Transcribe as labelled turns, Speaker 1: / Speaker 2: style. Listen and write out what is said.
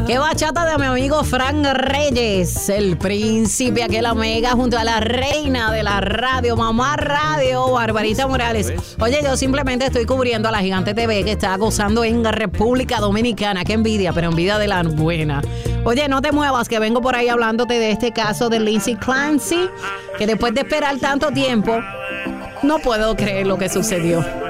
Speaker 1: Qué bachata de mi amigo Frank Reyes, el príncipe, aquel Omega, junto a la reina de la radio, mamá radio, Barbarita Morales. Oye, yo simplemente estoy cubriendo a la Gigante TV que está gozando en República Dominicana. Qué envidia, pero envidia de la buena. Oye, no te muevas, que vengo por ahí hablándote de este caso de Lindsay Clancy, que después de esperar tanto tiempo, no puedo creer lo que sucedió.